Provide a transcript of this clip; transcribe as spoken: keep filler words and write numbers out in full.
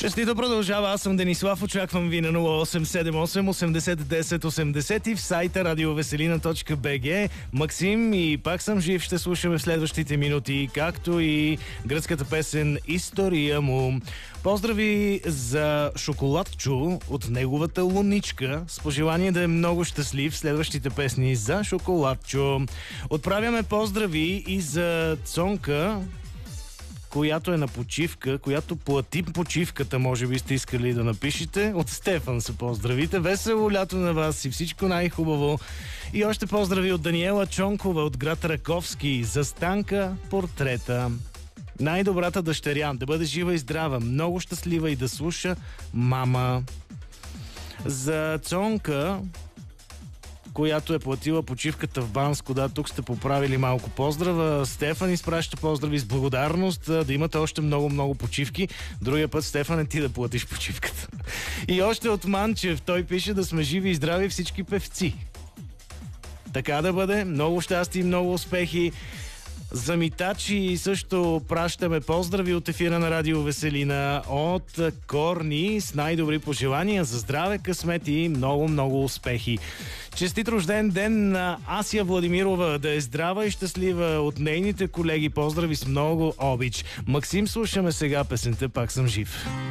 Честито продължава. Аз съм Денислав. Очаквам ви на нула осем седем осем осемдесет десет осемдесет и в сайта радиовеселина точка би джи. Максим и пак съм жив. Ще слушаме в следващите минути, както и гръцката песен "История му". Поздрави за Шоколадчо от неговата луничка, с пожелание да е много щастлив в следващите песни за Шоколадчо. Отправяме поздрави и за Цонка, която е на почивка, която плати почивката, може би сте искали да напишете. От Стефан се поздравите. Весело лято на вас и всичко най-хубаво. И още поздрави от Даниела Чонкова от град Раковски за Станка портрета. Най-добрата дъщеря, да бъде жива и здрава, много щастлива и да слуша мама. За Цонка, която е платила почивката в Банско. Да, тук сте поправили малко поздрава. Стефан изпраща поздрави с благодарност, да имате още много-много почивки. Другия път, Стефан, е ти да платиш почивката. И още от Манчев, той пише да сме живи и здрави всички певци. Така да бъде. Много щастие и много успехи. За Митачи също пращаме поздрави от ефира на Радио Веселина от Корни с най-добри пожелания за здраве, късмет и много-много успехи. Честит рожден ден на Ася Владимирова, да е здрава и щастлива от нейните колеги. Поздрави с много обич. Максим, слушаме сега песента "Пак съм жив".